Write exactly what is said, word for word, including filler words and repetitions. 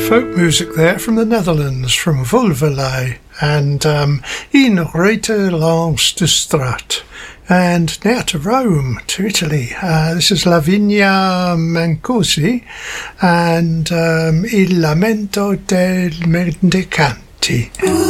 folk music there from the Netherlands, from Volverlei, and um, In Rete Langs de Straat. And now to Rome, to Italy. Uh, this is Lavinia Mancosi and um, Il Lamento del Mendicanti.